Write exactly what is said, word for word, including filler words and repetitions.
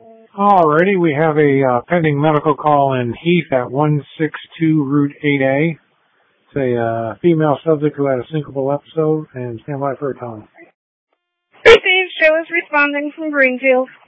Alrighty, we have a uh, pending medical call in Heath at one sixty-two Route eight A. It's a uh, female subject who had a syncopal episode, and stand by for a tone. Steve, show is responding from Greenfield.